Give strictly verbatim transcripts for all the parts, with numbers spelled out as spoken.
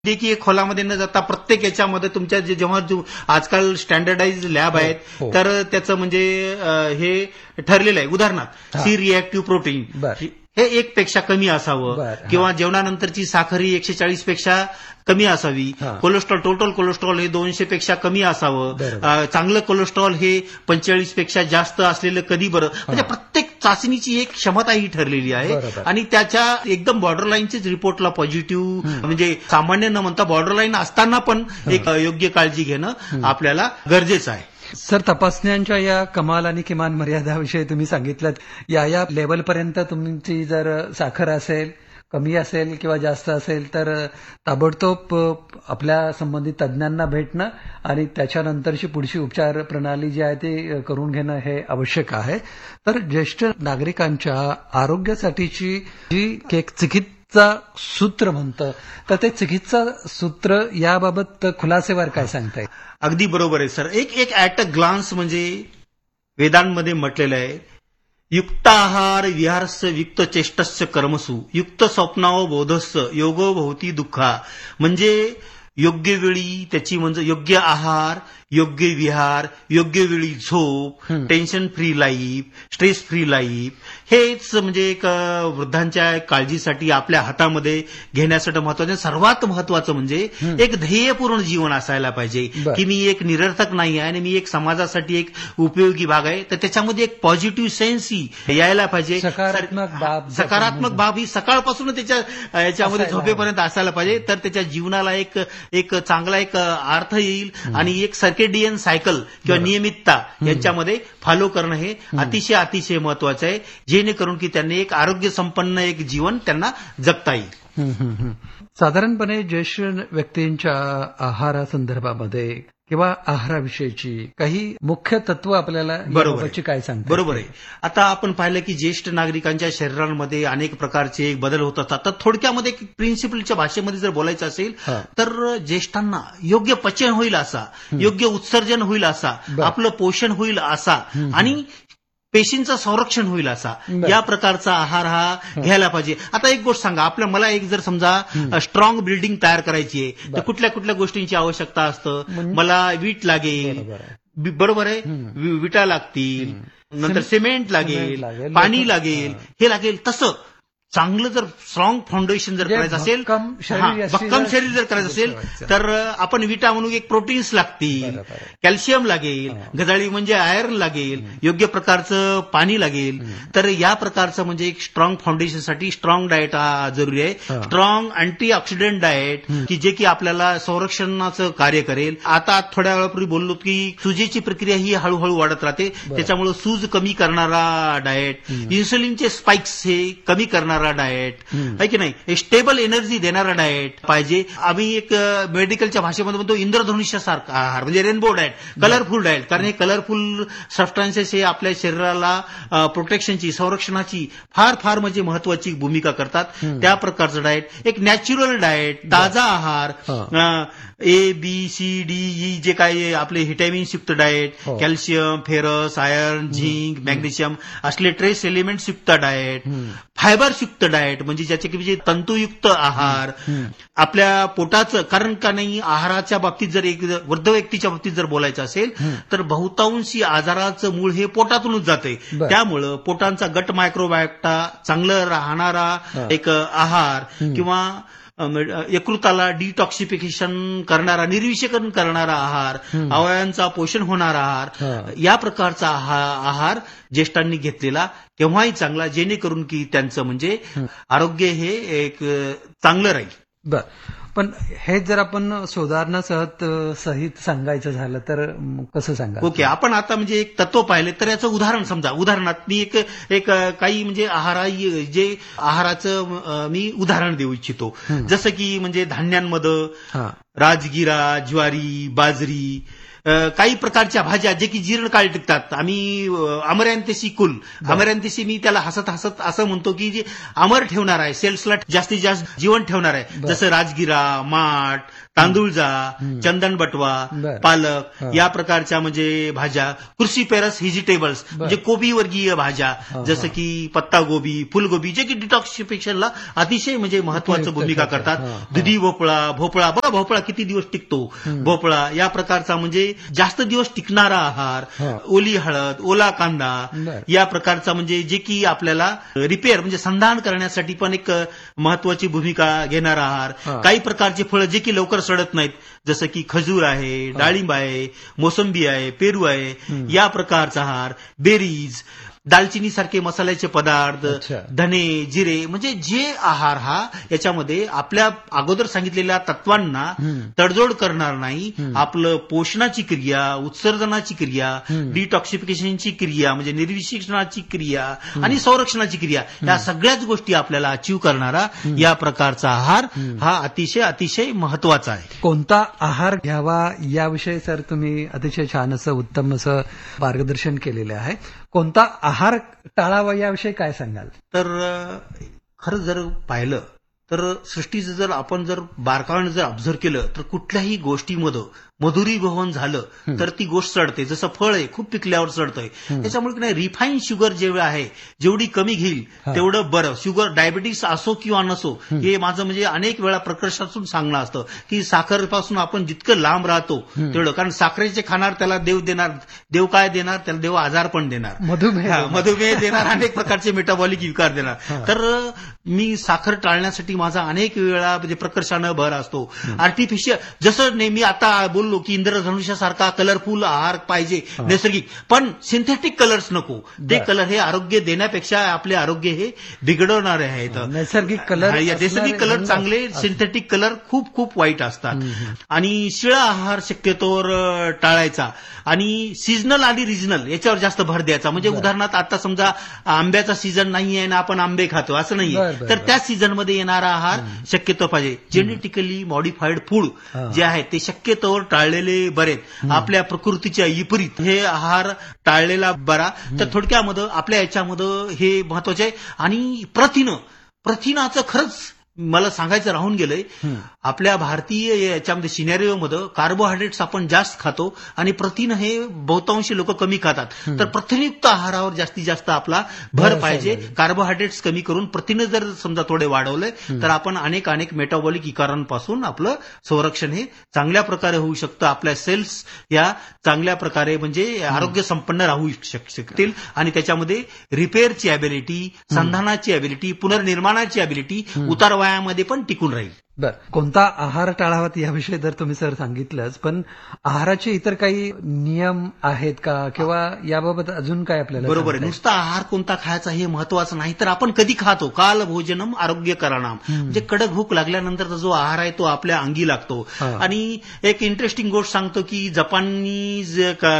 वैद्यकीय खोलामध्ये न जाता प्रत्येक याच्यामध्ये तुमच्या जे जेव्हा आजकाल स्टँडर्डाइज लॅब आहेत हो. तर त्याचं म्हणजे अं, हे ठरलेलं आहे. उदाहरणार्थ हा. सी रिएक्टिव्ह प्रोटीन बर. हे एक पेक्षा कमी असावं बर, हा. किंवा जेवणानंतरची साखर ही एकशे चाळीस पेक्षा कमी असावी. हा. कोलेस्ट्रॉल टोटल कोलेस्ट्रॉल हे दोनशे पेक्षा कमी असावं. बरोबर. अं, चांगलं कोलेस्ट्रॉल हे पंचेचाळीस पेक्षा जास्त असलेलं कधी बरं. म्हणजे प्रत्येक चाचणीची एक क्षमता ही ठरलेली आहे बरोबर. आणि त्याच्या एकदम बॉर्डरलाईनचीच रिपोर्टला पॉझिटिव्ह म्हणजे सामान्य न म्हणता बॉर्डरलाईन असताना पण एक योग्य काळजी घेणं आपल्याला गरजेचं आहे. सर, तपासण्यांच्या या कमाल आणि किमान मर्यादाविषयी तुम्ही सांगितलं. या या लेवलपर्यंत तुमची जर साखर असेल, कमी असेल किंवा जास्त असेल तर ताबडतोब आपल्या संबंधित तज्ज्ञांना भेटणं आणि त्याच्यानंतरची पुढची उपचार प्रणाली जी आहे ती करून घेणं हे आवश्यक आहे. तर ज्येष्ठ नागरिकांच्या आरोग्यासाठीची जी एक चिकित्सा सूत्र म्हणतं तर ते चिकित्सा सूत्र याबाबत खुलासेवार काय सांगताय? अगदी बरोबर आहे सर. एक एक ऍट अ ग्लान्स म्हणजे वेदांमध्ये म्हटलेलं आहे, युक्त आहार विहारस्य युक्त चेष्टस्य कर्मसु युक्त स्वप्नाव बोधस्य योगो भवती दुःखा. म्हणजे योग्य वेळी त्याची म्हणजे योग्य आहार, योग्य विहार, योग्य वेळी झोप, tension free life, stress free life हेच म्हणजे एक वृद्धांच्या काळजीसाठी आपल्या हातामध्ये घेण्यासाठी महत्वाचं. सर्वात महत्वाचं म्हणजे एक ध्येयपूर्ण जीवन असायला पाहिजे की मी एक निरर्थक नाही आहे आणि मी एक समाजासाठी एक उपयोगी भाग आहे. तर त्याच्यामध्ये एक पॉझिटिव्ह सेन्स ही यायला पाहिजे. सकारात्मक बाब सकारात्मक बाब ही सकाळपासून त्याच्या याच्यामध्ये झोपेपर्यंत असायला पाहिजे. तर त्याच्या जीवनाला एक एक चांगला एक अर्थ येईल आणि एक सर्केडियन सायकल किंवा नियमितता यांच्यामध्ये फॉलो करणं हे अतिशय अतिशय महत्वाचं आहे, जेणेकरून की त्यांनी एक आरोग्य संपन्न एक जीवन त्यांना जगता येईल. साधारणपणे ज्येष्ठ व्यक्तींच्या आहारासंदर्भामध्ये किंवा आहाराविषयीची काही मुख्य तत्व आपल्याला याबाबतची काय सांगतात? बरोबर आहे. आता आपण पाहिलं की ज्येष्ठ नागरिकांच्या शरीरांमध्ये अनेक प्रकारचे बदल होत असतात. तर थोडक्यामध्ये प्रिन्सिपलच्या भाषेमध्ये जर बोलायचं असेल तर ज्येष्ठांना योग्य पचन होईल असा, योग्य उत्सर्जन होईल असा, आपलं पोषण होईल असा आणि पेशींचं संरक्षण होईल असा या प्रकारचा आहार हा घ्यायला पाहिजे. आता एक गोष्ट सांगा, आपल्या मला एक जर समजा स्ट्रॉंग बिल्डिंग तयार करायची आहे तर कुठल्या कुठल्या गोष्टींची आवश्यकता असतं. मला वीट लागेल, बरोबर आहे, विटा लागतील, नंतर सिमेंट लागेल, पाणी लागेल, हे लागेल. तसं चांगलं जर स्ट्रॉंग फाउंडेशन जर करायचं असेल, भक्कम शरीर जर करायचं असेल तर आपण विटा म्हणून एक प्रोटीन्स लागतील, कॅल्शियम लागेल, गजाळी म्हणजे आयर्न लागेल, योग्य प्रकारचं पाणी लागेल. तर या प्रकारचं म्हणजे एक स्ट्रॉंग फाउंडेशनसाठी स्ट्रॉंग डाएट हा जरुरी आहे. स्ट्रॉंग अँटी ऑक्सिडंट डाएट की जे की आपल्याला संरक्षणाचं कार्य करेल. आता थोड्या वेळापूर्वी बोललो की सुजेची प्रक्रिया ही हळूहळू वाढत राहते, त्याच्यामुळे सूज कमी करणारा डाएट, इन्सुलिनचे स्पाइक्स हे कमी करणारा डाएट आहे की नाही, स्टेबल एनर्जी देणारा डाएट पाहिजे. आम्ही एक मेडिकलच्या भाषेमध्ये म्हणतो इंद्रधनुष्यासारखा आहार म्हणजे रेनबो डाएट, कलरफुल डाएट. कारण हे कलरफुल सबस्टन्सेस हे आपल्या शरीराला प्रोटेक्शनची, संरक्षणाची फार फार म्हणजे महत्वाची भूमिका करतात. त्या प्रकारचं डाएट, एक नॅचरल डाएट, ताजा आहार, A B C D E जे काही आपले व्हिटॅमिन्स युक्त diet, calcium, ferrous, iron, zinc, magnesium असले ट्रेस एलिमेंट्स युक्त डाएट, फायबर्स युक्त डाएट म्हणजे ज्याचे की म्हणजे तंतुयुक्त आहार, आपल्या पोटाचं. कारण का नाही, आहाराच्या बाबतीत जर एक वृद्ध व्यक्तीच्या बाबतीत जर बोलायचं असेल तर बहुतांशी आजाराचं मूळ हे पोटातूनच जाते. त्यामुळं पोटांचा गट मायक्रोबायोटा चांगलं राहणारा एक आहार किंवा यकृताला डिटॉक्सिफिकेशन करणारा, निर्विषीकरण करणारा आहार, अवयवांचा पोषण होणारा आहार, या प्रकारचा आहार ज्येष्ठांनी घेतलेला केव्हाही चांगला, जेणेकरून की त्यांचं म्हणजे आरोग्य हे एक चांगलं राहील. बर, पण हे जर आपण सुधारणा सहत सहित सांगायचं झालं तर कसं सांगा? ओके, आपण आता म्हणजे एक तत्व पाहिले तर याचं उदाहरण समजा. उदाहरणात मी एक एक काही म्हणजे आहारा जे आहाराचं मी उदाहरण देऊ इच्छितो. जसं की म्हणजे धान्यांमध्ये राजगिरा, ज्वारी, बाजरी, अ, काही प्रकारच्या भाज्या जे की जीर्णकाळ टिकतात. आम्ही अमरॅन्थेसी कुल, अमरॅन्थेसी मी त्याला हसत हसत असं म्हणतो की जे अमर ठेवणार आहे, सेल्सला जास्तीत जास्त जीवन ठेवणार आहे. जसं राजगिरा, माठ, तांदूळजा, चंदन बटवा, बर. पालक या प्रकारच्या म्हणजे भाज्या, क्रुसिपेरस व्हेजिटेबल्स म्हणजे कोबी वर्गीय भाज्या, जसं की पत्ता गोबी, फुलगोबी, जे की डिटॉक्सिफिकेशनला अतिशय म्हणजे महत्वाचं भूमिका करतात. दुधी भोपळा, भोपळा बघा भोपळा किती दिवस टिकतो, भोपळा या प्रकारचा म्हणजे जास्त दिवस टिकणारा आहार, ओली हळद, ओला कांदा या प्रकारचा म्हणजे जे की आपल्याला रिपेअर म्हणजे संधान करण्यासाठी पण एक महत्वाची भूमिका घेणारा आहार. काही प्रकारचे फळं जे की लवकर सडत नाहीत, जसं की खजूर आहे, डाळिंब आहे, मोसंबी आहे, पेरू आहे, या प्रकारचा आहार, बेरीज, दालचिनी सारखे मसाल्याचे पदार्थ, धने, जिरे म्हणजे जे आहार हा याच्यामध्ये आपल्या अगोदर सांगितलेल्या तत्वांना तडजोड करणार नाही. आपलं पोषणाची क्रिया, उत्सर्जनाची क्रिया, डिटॉक्सिफिकेशनची क्रिया म्हणजे निर्विशिक्षणाची क्रिया आणि संरक्षणाची क्रिया या सगळ्याच गोष्टी आपल्याला अचीव करणारा या प्रकारचा आहार हा अतिशय अतिशय महत्वाचा आहे. कोणता आहार घ्यावा याविषयी सर तुम्ही अतिशय छान असं उत्तम असं मार्गदर्शन केलेलं आहे. कोणता आहार टाळावा याविषयी काय सांगाल? तर खरं जर पाहिलं तर सृष्टीचं जर आपण जर बारकाईनं जर ऑब्झर्व केलं तर कुठल्याही गोष्टीमध्ये मधुरीभवन झालं तर ती गोष्ट चढते. जसं फळ आहे खूप पिकल्यावर चढतंय, त्याच्यामुळे नाही रिफाईन शुगर जेवढं आहे जेवढी कमी घेईल तेवढं बरं. शुगर डायबिटीस असो किंवा नसो, हे माझं म्हणजे अनेक वेळा प्रकर्षातून सांगणं असतं की साखरेपासून आपण जितकं लांब राहतो तेवढं, कारण साखरेचे खाणार त्याला देव देणार, देव काय देणार त्याला देव आजार पण देणार, मधुमेह मधुमेह देणार, अनेक प्रकारचे मेटाबॉलिक विकार देणार. तर मी साखर टाळण्यासाठी माझा अनेक वेळा म्हणजे प्रकर्षानं भर असतो. आर्टिफिशियल जसं नेहमी आता बोल की इंद्रधनुष्यासारखा कलरफुल आहार पाहिजे नैसर्गिक, पण सिंथेटिक कलर्स नको. ते कलर हे आरोग्य देण्यापेक्षा आपले आरोग्य हे बिघडवणारे आहेत. नैसर्गिक कलर नैसर्गिक कलर चांगले, सिंथेटिक कलर खूप खूप वाईट असतात. आणि शिळा आहार शक्यतोवर टाळायचा आणि सीझनल आणि रिजनल याच्यावर जास्त भर द्यायचा. म्हणजे उदाहरणार्थ आता समजा आंब्याचा सीझन नाहीये ना आपण आंबे खातो असं नाहीये, तर त्या सीझनमध्ये येणारा आहार शक्यतो पाहिजे. जेनेटिकली मॉडिफाईड फूड जे आहे ते शक्यतोवर टाळलेले बरेत. आपल्या प्रकृतीच्या विपरीत हे आहार टाळलेला बरा. तर थोडक्यामध्ये आपल्या याच्यामध्ये हे महत्वाचे आहे. आणि प्रथिनं प्रथिनाचं खरंच मला सांगायचं राहून गेलंय, आपल्या भारतीय याच्यामध्ये सिनेरिओमध्ये कार्बोहायड्रेट्स आपण जास्त खातो आणि प्रथिन हे बहुतांशी लोक कमी खातात. तर प्रथिनयुक्त आहारावर जास्तीत जास्त आपला भर पाहिजे. कार्बोहायड्रेट्स कमी करून प्रथिन जर समजा थोडे वाढवले तर आपण अनेक अनेक मेटाबॉलिक विकारांपासून आपलं संरक्षण हे चांगल्या प्रकारे होऊ शकतं. आपल्या सेल्स या चांगल्या प्रकारे म्हणजे आरोग्य संपन्न राहू शकतील आणि त्याच्यामध्ये रिपेअरची ॲबिलिटी, संधानाची ॲबिलिटी, पुनर्निर्माणाची ॲबिलिटी उतार वयामध्ये पण टिकून राहील. बर, कोणता आहार टाळावा याविषयी तर तुम्ही सर सांगितलंच, पण आहाराचे इतर काही नियम आहेत का किंवा याबाबत अजून काय आपल्याला? बरोबर आहे, नुसता आहार कोणता खायचा हे महत्वाचं नाही, तर आपण कधी खातो. काल भोजनम आरोग्यकराणाम, म्हणजे कडक भूक लागल्यानंतरचा जो आहार आहे तो आपल्या अंगी लागतो. आणि एक इंटरेस्टिंग गोष्ट सांगतो की जपानी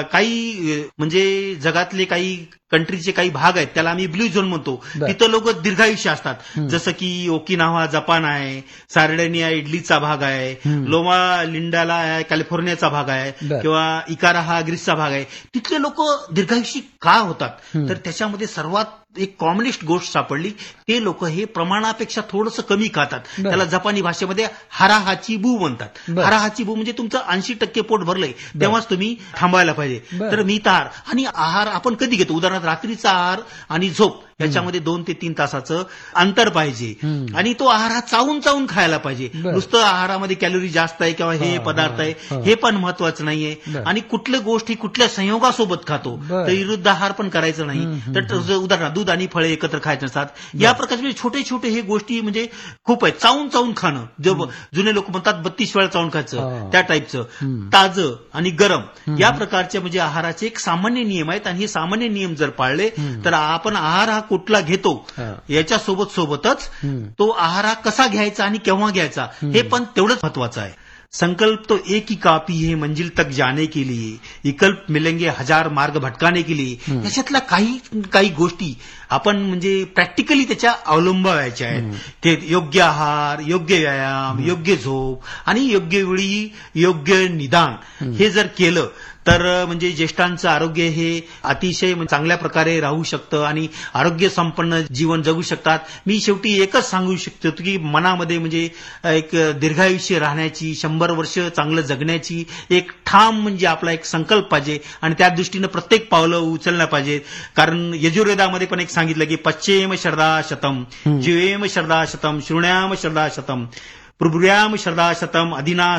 काही म्हणजे जगातले काही कंट्रीचे काही भाग आहेत त्याला आम्ही ब्ल्यू झोन म्हणतो. तिथं लोक दीर्घायुष्य असतात. जसं की ओकिनावा जपान आहे, सार्डेनिया इडलीचा भाग आहे, लोमा लिंडाला कॅलिफोर्नियाचा भाग आहे किंवा इकारा हा ग्रीसचा भाग आहे. तिथले लोक दीर्घायुषी का होतात तर त्याच्यामध्ये सर्वात एक कॉमनेस्ट गोष्ट सापडली, ते लोक हे प्रमाणापेक्षा थोडंसं कमी खातात. त्याला जपानी भाषेमध्ये हाराहाची बू म्हणतात. हाराहाची बू म्हणजे तुमचं ऐंशी टक्के पोट भरलंय तेव्हाच तुम्ही थांबायला पाहिजे. तर मिताहार आणि आहार आपण कधी घेतो, उदाहरणार्थ रात्रीचा आहार आणि झोप याच्यामध्ये दोन ते तीन तासाचं अंतर पाहिजे. आणि तो आहार हा चावून चावून खायला पाहिजे. नुसतं आहारामध्ये कॅलरी जास्त आहे किंवा हे पदार्थ आहे हे पण महत्वाचं नाहीये. आणि कुठल्या गोष्टी कुठल्या संयोगासोबत खातो तर विरुद्ध आहार पण करायचं नाही. तर उदाहरणार्थ दूध आणि फळे एकत्र खायचे नसतात. या प्रकारचे छोटे छोटे हे गोष्टी म्हणजे खूप आहेत. चावून चावून खाणं, जे जुने लोक म्हणतात बत्तीस वेळा चावून खायचं त्या टाईपचं, ताजं आणि गरम या प्रकारचे म्हणजे आहाराचे एक सामान्य नियम आहेत. आणि हे सामान्य नियम जर पाळले तर आपण आहार हा कुठला घेतो याच्या सोबत सोबतच तो आहार हा कसा घ्यायचा आणि केव्हा घ्यायचा हे पण तेवढंच महत्वाचं आहे. संकल्प तो एक ही कापी है मंजिल तक जाने के लिए, विकल्प मिलेंगे हजार मार्ग भटकाने के लिए. याच्यातल्या काही काही गोष्टी आपण म्हणजे प्रॅक्टिकली त्याच्या अवलंबायच्या आहेत. ते योग्य आहार, योग्य व्यायाम, योग्य झोप आणि योग्य वेळी योग्य निदान हे जर केलं तर म्हणजे ज्येष्ठांचं आरोग्य हे अतिशय चांगल्या प्रकारे राहू शकतं आणि आरोग्य संपन्न जीवन जगू शकतात. मी शेवटी एकच सांगू शकतो की मनामध्ये म्हणजे एक दीर्घायुष्य राहण्याची, शंभर वर्ष चांगलं जगण्याची एक ठाम म्हणजे आपला एक संकल्प पाहिजे आणि त्या दृष्टीनं प्रत्येक पावलं उचललं पाहिजे. कारण यजुर्वेदामध्ये पण एक सांगितलं की पश्चेम शरदा शतम, जीवेम शरदा शतम, शृण्याम शरदा शतम, प्रभुर्याम शरदा शतम, अधिना